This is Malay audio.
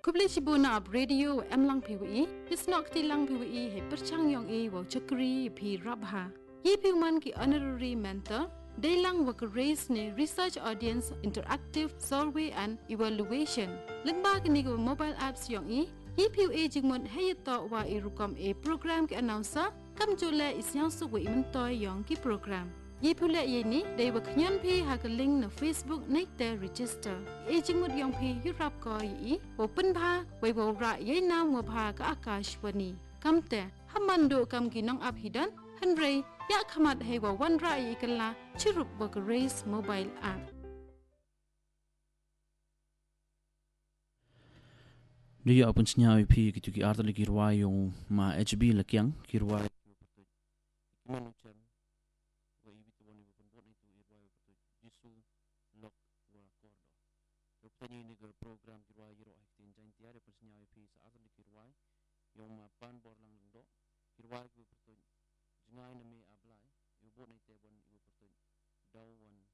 Kubli Shibuna ab radio lang PWE, Pisnok ti lang PWE he perchang yong e wa chakri pi rabha. Ye piuman ki honorary mentor, they lang wak raise ne research audience interactive survey and evaluation. Lengba ki ni mobile apps yong e, ye PWE jingmon heyato wa irukom e program ki announcer, kam jole isyang suwe imentoy yong ki program. Ye pula ye ni they were knyan pay ha ka link na Facebook neck te register. E jingmut yong pay yurap ko yi open pha we wo ra ye nam wo pha ka Akashwani. Kamte hamando kam ginong up hidan hanre ya khamat he wo wan ra yi kala chirup wo ka raise mobile app. Dia apun senyawa pi gitu ki arta lagi ruayong ma HB lakyang kirway. Tanya ni program kirway yero aktin jain tiada persenyawa pi saat ni kirway yang ma pan bor lang do kirway ku pertun jengai na me ablai yu bo nai tebon yu pertun dawan